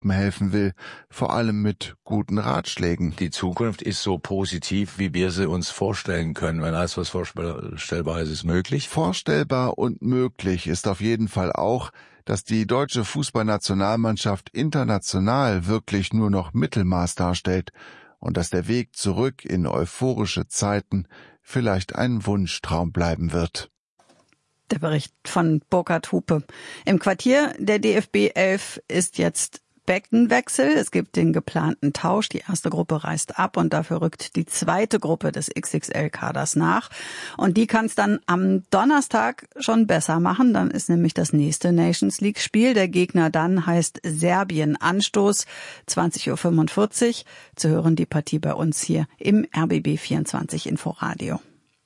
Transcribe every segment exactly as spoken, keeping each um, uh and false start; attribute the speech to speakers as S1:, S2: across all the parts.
S1: Gruppen helfen will, vor allem mit guten Ratschlägen.
S2: Die Zukunft ist so positiv, wie wir sie uns vorstellen können. Wenn alles, was vorstellbar ist, ist möglich.
S1: Vorstellbar und möglich ist auf jeden Fall auch, dass die deutsche Fußballnationalmannschaft international wirklich nur noch Mittelmaß darstellt und dass der Weg zurück in euphorische Zeiten vielleicht ein Wunschtraum bleiben wird.
S3: Der Bericht von Burkhard Hupe. Im Quartier der D F B elf ist jetzt Beckenwechsel. Es gibt den geplanten Tausch. Die erste Gruppe reist ab und dafür rückt die zweite Gruppe des X X L-Kaders nach. Und die kann es dann am Donnerstag schon besser machen. Dann ist nämlich das nächste Nations League-Spiel. Der Gegner dann heißt Serbien. Anstoß zwanzig Uhr fünfundvierzig. Zu hören die Partie bei uns hier im R B B vierundzwanzig Inforadio.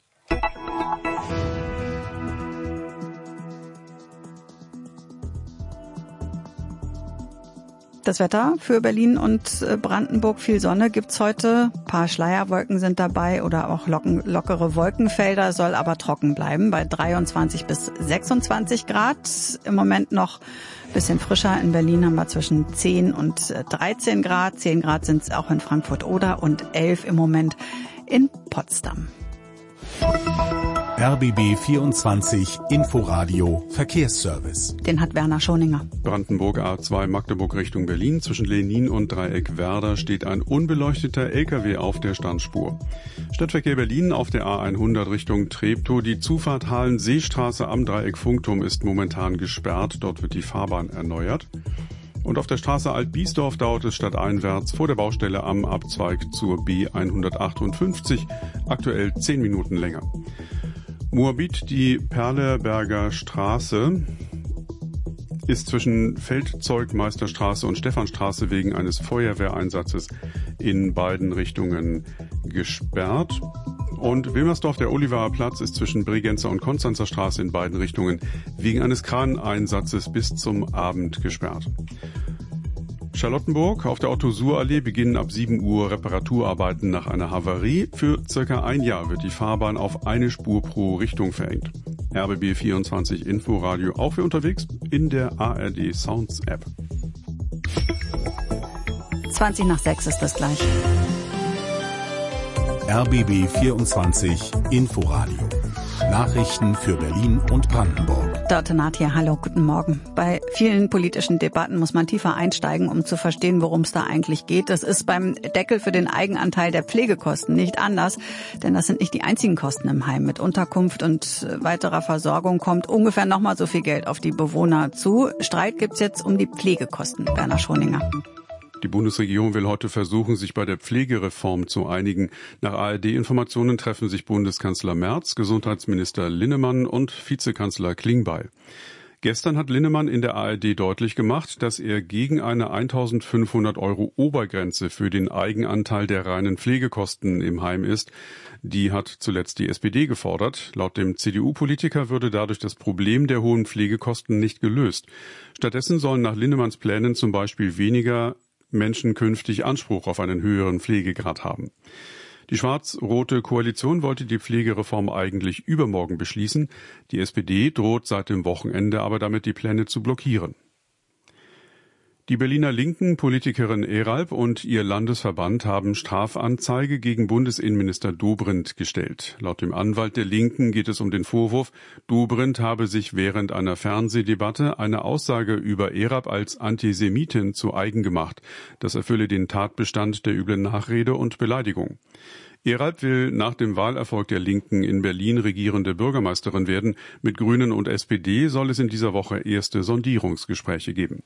S3: Das Wetter für Berlin und Brandenburg, viel Sonne gibt's heute. Ein paar Schleierwolken sind dabei oder auch locken, lockere Wolkenfelder, soll aber trocken bleiben bei dreiundzwanzig bis sechsundzwanzig Grad. Im Moment noch ein bisschen frischer. In Berlin haben wir zwischen zehn und dreizehn Grad. zehn Grad sind es auch in Frankfurt-Oder und elf im Moment in Potsdam.
S4: R B B vierundzwanzig Inforadio Verkehrsservice.
S3: Den hat Werner Schoninger.
S5: Brandenburg A zwei Magdeburg Richtung Berlin. Zwischen Lenin und Dreieck Werder steht ein unbeleuchteter L K W auf der Standspur. Stadtverkehr Berlin auf der A hundert Richtung Treptow. Die Zufahrt Hallen-Seestraße am Dreieck Funkturm ist momentan gesperrt. Dort wird die Fahrbahn erneuert. Und auf der Straße Alt-Biesdorf dauert es stadteinwärts vor der Baustelle am Abzweig zur B hundertachtundfünfzig aktuell zehn Minuten länger. Moabit, die Perleberger Straße, ist zwischen Feldzeugmeisterstraße und Stephanstraße wegen eines Feuerwehreinsatzes in beiden Richtungen gesperrt. Und Wilmersdorf, der Olivaer Platz, ist zwischen Bregenzer und Konstanzer Straße in beiden Richtungen wegen eines Kraneinsatzes bis zum Abend gesperrt. Charlottenburg, auf der Otto-Suhr-Allee beginnen ab sieben Uhr Reparaturarbeiten nach einer Havarie. Für circa ein Jahr wird die Fahrbahn auf eine Spur pro Richtung verengt. R B B vierundzwanzig Inforadio auch für unterwegs in der A R D Sounds App.
S3: zwanzig nach sechs ist das gleich.
S4: R B B vierundzwanzig Inforadio. Nachrichten für Berlin und Brandenburg.
S3: Dörte Naht hier, hallo, guten Morgen. Bei vielen politischen Debatten muss man tiefer einsteigen, um zu verstehen, worum es da eigentlich geht. Das ist beim Deckel für den Eigenanteil der Pflegekosten nicht anders, denn das sind nicht die einzigen Kosten im Heim. Mit Unterkunft und weiterer Versorgung kommt ungefähr nochmal so viel Geld auf die Bewohner zu. Streit gibt's jetzt um die Pflegekosten. Werner Schoninger.
S5: Die Bundesregierung will heute versuchen, sich bei der Pflegereform zu einigen. Nach A R D-Informationen treffen sich Bundeskanzler Merz, Gesundheitsminister Linnemann und Vizekanzler Klingbeil. Gestern hat Linnemann in der A R D deutlich gemacht, dass er gegen eine eintausendfünfhundert Euro Obergrenze für den Eigenanteil der reinen Pflegekosten im Heim ist. Die hat zuletzt die S P D gefordert. Laut dem C D U-Politiker würde dadurch das Problem der hohen Pflegekosten nicht gelöst. Stattdessen sollen nach Linnemanns Plänen zum Beispiel weniger Menschen künftig Anspruch auf einen höheren Pflegegrad haben. Die schwarz-rote Koalition wollte die Pflegereform eigentlich übermorgen beschließen. Die S P D droht seit dem Wochenende aber damit, die Pläne zu blockieren. Die Berliner Linken, Politikerin Eralp und ihr Landesverband haben Strafanzeige gegen Bundesinnenminister Dobrindt gestellt. Laut dem Anwalt der Linken geht es um den Vorwurf, Dobrindt habe sich während einer Fernsehdebatte eine Aussage über Eralp als Antisemitin zu eigen gemacht. Das erfülle den Tatbestand der üblen Nachrede und Beleidigung. Eralp will nach dem Wahlerfolg der Linken in Berlin regierende Bürgermeisterin werden. Mit Grünen und S P D soll es in dieser Woche erste Sondierungsgespräche geben.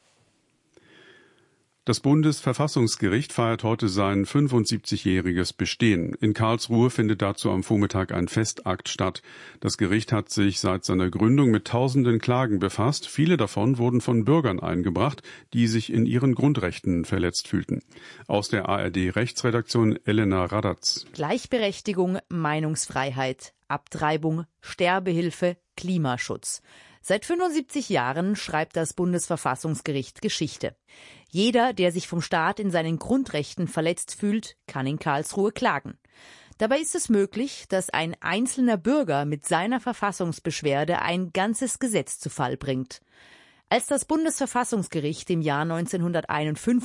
S5: Das Bundesverfassungsgericht feiert heute sein fünfundsiebzigjähriges Bestehen. In Karlsruhe findet dazu am Vormittag ein Festakt statt. Das Gericht hat sich seit seiner Gründung mit tausenden Klagen befasst. Viele davon wurden von Bürgern eingebracht, die sich in ihren Grundrechten verletzt fühlten. Aus der A R D-Rechtsredaktion Elena Radatz.
S6: Gleichberechtigung, Meinungsfreiheit, Abtreibung, Sterbehilfe, Klimaschutz. Seit fünfundsiebzig Jahren schreibt das Bundesverfassungsgericht Geschichte. Jeder, der sich vom Staat in seinen Grundrechten verletzt fühlt, kann in Karlsruhe klagen. Dabei ist es möglich, dass ein einzelner Bürger mit seiner Verfassungsbeschwerde ein ganzes Gesetz zu Fall bringt. Als das Bundesverfassungsgericht im Jahr neunzehnhunderteinundfünfzig